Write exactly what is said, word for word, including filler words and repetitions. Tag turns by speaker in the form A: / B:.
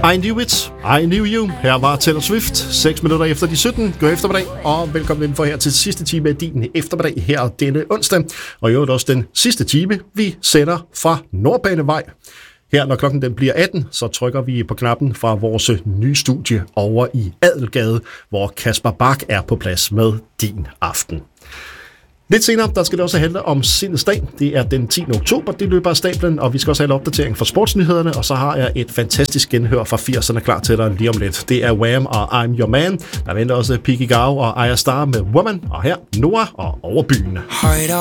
A: I knew it, I knew you. Her var Taylor Swift, seks minutter efter de sytten. God eftermiddag, og velkommen indenfor her til sidste time af din eftermiddag her denne onsdag. Og i øvrigt også den sidste time, vi sender fra Nordbanevej. Her, når klokken den bliver atten, så trykker vi på knappen fra vores nye studie over i Adelgade, hvor Kasper Bak er på plads med Din Aften. Lidt senere, der skal det også handle om Sindets Dag. Det er den tiende oktober, det løber af stablen, og vi skal også have en opdatering fra sportsnyhederne, og så har jeg et fantastisk genhør fra firserne klar til dig lige om lidt. Det er Wham og I'm Your Man. Der venter også Piggy Gao og Aya Star med Woman, og her Noah og Overbyen.